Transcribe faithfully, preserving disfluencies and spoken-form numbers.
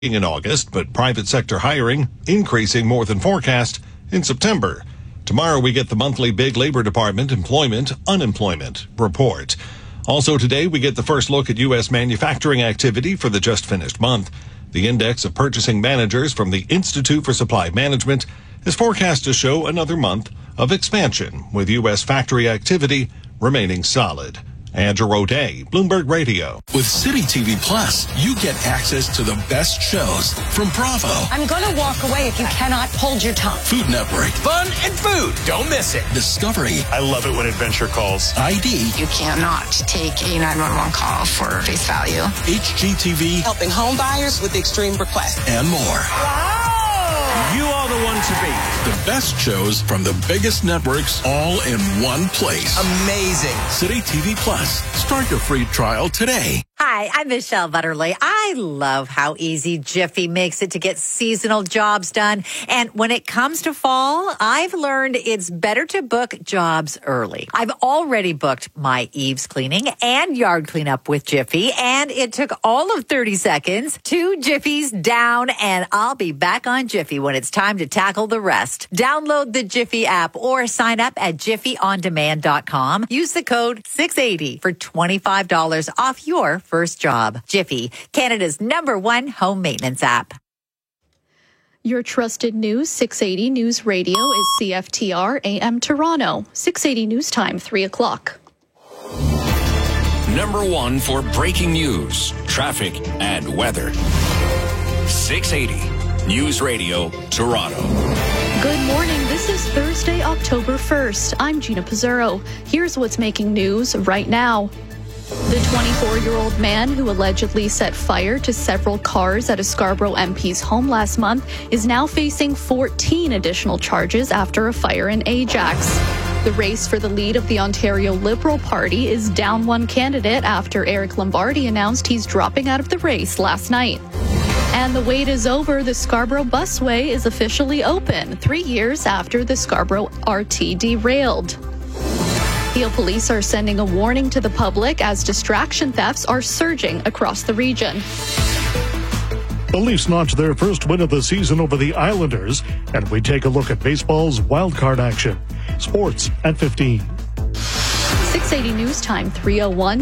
in August, but private sector hiring increasing more than forecast in September. Tomorrow we get the monthly Big Labor Department employment unemployment report. Also today we get the first look at U S manufacturing activity for the just finished month. The index of purchasing managers from the Institute for Supply Management is forecast to show another month of expansion, with U S factory activity remaining solid. Andrew O'Day, Bloomberg Radio. With City T V Plus, you get access to the best shows from Bravo. I'm going to walk away if you cannot hold your tongue. Food Network. Fun and food. Don't miss it. Discovery. I love it when adventure calls. I D. You cannot take a nine one one call for face value. H G T V. Helping home buyers with extreme requests. And more. Wow. You are the one to beat. The best shows from the biggest networks all in one place. Amazing. City T V Plus. Start your free trial today. Hi, I'm Michelle Butterly. I love how easy Jiffy makes it to get seasonal jobs done. And when it comes to fall, I've learned it's better to book jobs early. I've already booked my eaves cleaning and yard cleanup with Jiffy, and it took all of thirty seconds. Two Jiffies down, and I'll be back on Jiffy when it's time to tackle the rest. Download the Jiffy app or sign up at jiffy on demand dot com. Use the code six eighty for twenty-five dollars off your first job. Jiffy, Canada's number one home maintenance app. Your trusted news, six eighty News Radio, is C F T R A M Toronto. six eighty News Time, three o'clock. Number one for breaking news, traffic, and weather. six eighty News Radio, Toronto. Good morning. This is Thursday, October first. I'm Gina Pizzaro. Here's what's making news right now. The twenty-four-year-old man who allegedly set fire to several cars at a Scarborough M P's home last month is now facing fourteen additional charges after a fire in Ajax. The race for the lead of the Ontario Liberal Party is down one candidate after Eric Lombardi announced he's dropping out of the race last night. And the wait is over. The Scarborough Busway is officially open three years after the Scarborough R T derailed. Peel police are sending a warning to the public as distraction thefts are surging across the region. The Leafs notched their first win of the season over the Islanders, and we take a look at baseball's wildcard action. Sports at fifteen. six eighty News Time, three oh one.